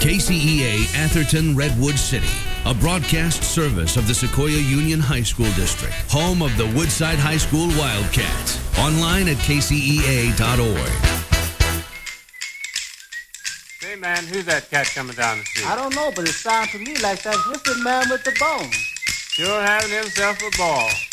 KCEA Atherton Redwood City, a broadcast service of the Sequoia Union High School District, home of the Woodside High School Wildcats. Online at kcea.org. Hey, man, who's that cat coming down the street? I don't know, but it sounds to me like that whipping man with the bone. Sure having himself a ball.